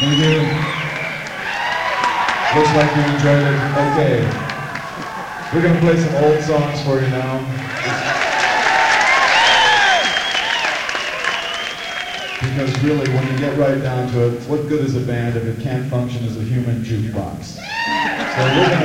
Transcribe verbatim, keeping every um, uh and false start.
Thank you. Looks like you enjoyed it. Okay. We're going to play some old songs for you now. Because really, when you get right down to it, what good is a band if it can't function as a human jukebox? So we're gonna